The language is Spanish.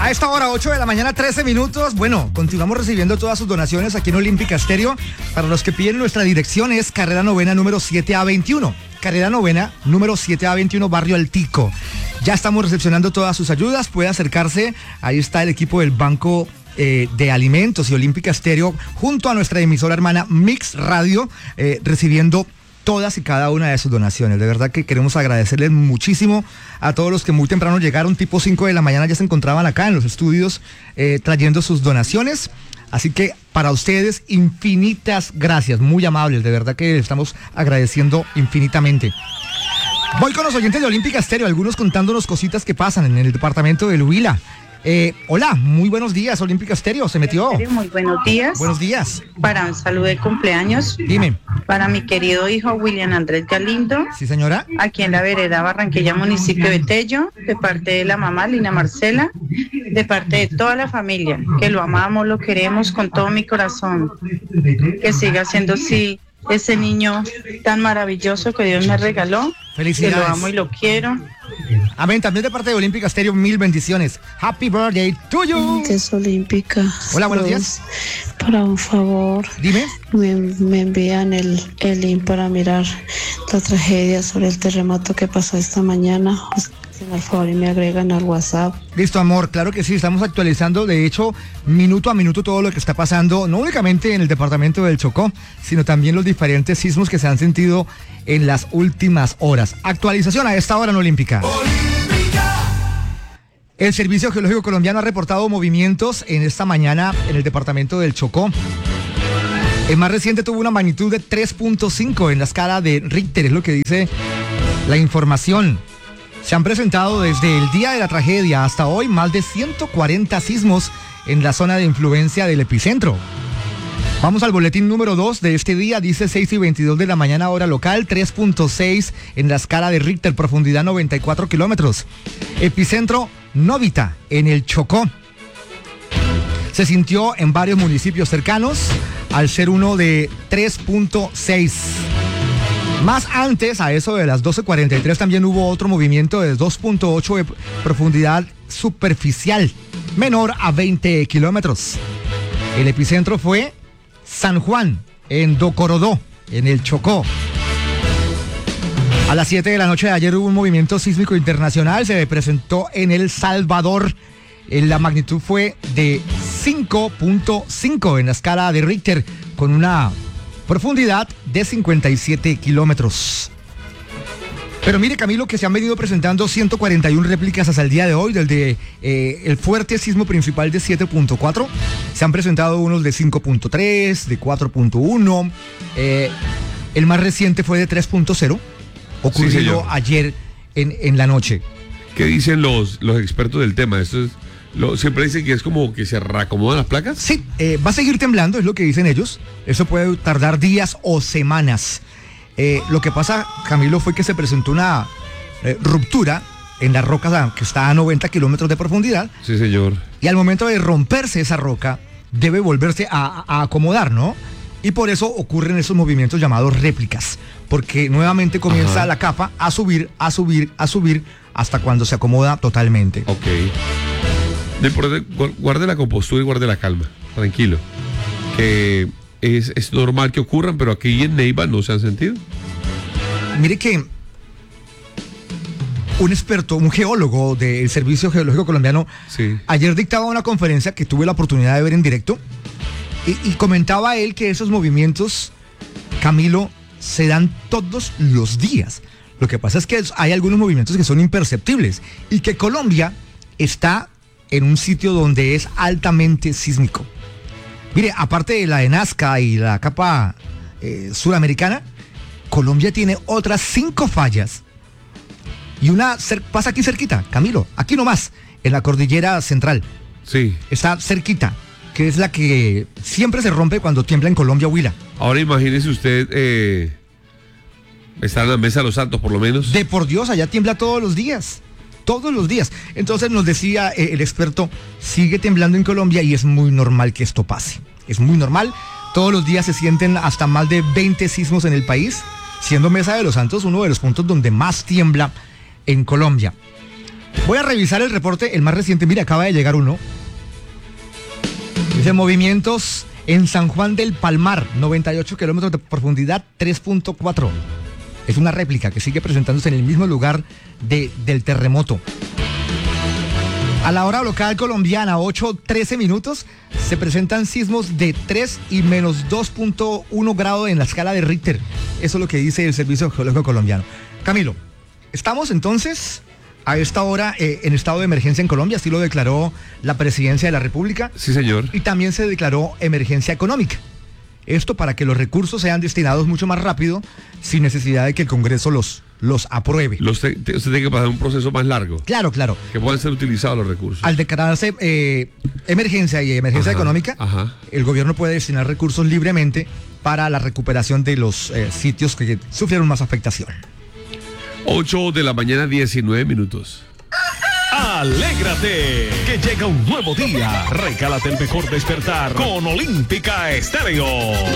A esta hora, 8 de la mañana, 13 minutos. Bueno, continuamos recibiendo todas sus donaciones aquí en Olímpica Estéreo. Para los que piden, nuestra dirección es Carrera Novena número 7A21. Carrera Novena número 7A21, Barrio Altico. Ya estamos recepcionando todas sus ayudas. Puede acercarse. Ahí está el equipo del Banco de Alimentos y Olímpica Estéreo junto a nuestra emisora hermana Mix Radio, recibiendo todas y cada una de sus donaciones. De verdad que queremos agradecerles muchísimo a todos los que muy temprano llegaron, tipo 5 de la mañana, ya se encontraban acá en los estudios trayendo sus donaciones. Así que para ustedes, infinitas gracias, muy amables, de verdad que estamos agradeciendo infinitamente. Voy con los oyentes de Olímpica Estéreo, algunos contándonos cositas que pasan en el departamento del Huila. Hola, muy buenos días, Olímpica Estéreo, se metió. Muy buenos días. Buenos días. Para un saludo de cumpleaños. Dime. Para mi querido hijo William Andrés Galindo. Sí, señora. Aquí en la vereda Barranquilla, municipio de Tello, de parte de la mamá Lina Marcela, de parte de toda la familia, que lo amamos, lo queremos con todo mi corazón. Que siga siendo así ese niño tan maravilloso que Dios me regaló. Felicidades. Que lo amo y lo quiero. Amén, también de parte de Olímpica Estéreo, 1000 bendiciones. Happy birthday to you. Es Olímpica. Hola, buenos días. Para un favor. Dime. Me envían el link para mirar la tragedia sobre el terremoto que pasó esta mañana. Por favor, y me agregan al WhatsApp. Listo, amor, claro que sí, estamos actualizando, de hecho, minuto a minuto todo lo que está pasando, no únicamente en el departamento del Chocó, sino también los diferentes sismos que se han sentido en las últimas horas. Actualización a esta hora en Olímpica. El Servicio Geológico Colombiano ha reportado movimientos en esta mañana en el departamento del Chocó. El más reciente tuvo una magnitud de 3.5 en la escala de Richter, es lo que dice la información. Se han presentado desde el día de la tragedia hasta hoy más de 140 sismos en la zona de influencia del epicentro. Vamos al boletín número 2 de este día, dice 6:22 de la mañana hora local, 3.6 en la escala de Richter, profundidad 94 kilómetros. Epicentro Novita, en el Chocó. Se sintió en varios municipios cercanos, al ser uno de 3.6. Más antes, a eso de las 12:43, también hubo otro movimiento de 2.8 de profundidad superficial, menor a 20 kilómetros. El epicentro fue San Juan, en Docorodó, en el Chocó. A las 7 de la noche de ayer hubo un movimiento sísmico internacional, se presentó en El Salvador. La magnitud fue de 5.5 en la escala de Richter, con una profundidad de 57 kilómetros. Pero mire, Camilo, que se han venido presentando 141 réplicas hasta el día de hoy, desde el fuerte sismo principal de 7.4. Se han presentado unos de 5.3, de 4.1. El más reciente fue de 3.0, ocurrido ayer en la noche. ¿Qué dicen los expertos del tema? Esto es... siempre dicen que es como que se reacomodan las placas. Sí, va a seguir temblando, es lo que dicen ellos. Eso puede tardar días o semanas. Lo que pasa, Camilo, fue que se presentó una ruptura en la roca que está a 90 kilómetros de profundidad. Sí, señor. Y al momento de romperse esa roca, debe volverse a acomodar, ¿no? Y por eso ocurren esos movimientos llamados réplicas. Porque nuevamente comienza la capa a subir, a subir, a subir, hasta cuando se acomoda totalmente. Ok. Guarde la compostura y guarde la calma, tranquilo. Que es normal que ocurran, pero aquí en Neiva no se han sentido. Mire que un experto, un geólogo del Servicio Geológico Colombiano, sí, ayer dictaba una conferencia que tuve la oportunidad de ver en directo y comentaba él que esos movimientos, Camilo, se dan todos los días. Lo que pasa es que hay algunos movimientos que son imperceptibles y que Colombia está en un sitio donde es altamente sísmico. Mire, aparte de la de Nazca y la capa suramericana, Colombia tiene otras 5 fallas. Y una pasa aquí cerquita, Camilo, aquí nomás, en la cordillera central. Sí. Está cerquita, que es la que siempre se rompe cuando tiembla en Colombia, Huila. Ahora imagínese usted, está en la Mesa de los Santos, por lo menos. De por Dios, allá tiembla todos los días. Todos los días. Entonces nos decía el experto, sigue temblando en Colombia y es muy normal que esto pase. Es muy normal. Todos los días se sienten hasta más de 20 sismos en el país, siendo Mesa de los Santos uno de los puntos donde más tiembla en Colombia. Voy a revisar el reporte, el más reciente. Mira, acaba de llegar uno. Dice movimientos en San Juan del Palmar, 98 kilómetros de profundidad, 3.4. Es una réplica que sigue presentándose en el mismo lugar del terremoto. A la hora local colombiana, 8:13 minutos, se presentan sismos de 3 y menos 2.1 grado en la escala de Richter. Eso es lo que dice el Servicio Geológico Colombiano. Camilo, estamos entonces a esta hora en estado de emergencia en Colombia, así lo declaró la Presidencia de la República. Sí, señor. Y también se declaró emergencia económica. Esto para que los recursos sean destinados mucho más rápido, sin necesidad de que el Congreso los apruebe. Usted tiene que pasar un proceso más largo. Claro. Que puedan ser utilizados los recursos. Al declararse emergencia y emergencia económica, el gobierno puede destinar recursos libremente para la recuperación de los sitios que sufrieron más afectación. 8 de la mañana, 19 minutos. Alégrate, que llega un nuevo día. Regálate el mejor despertar con Olímpica Estéreo.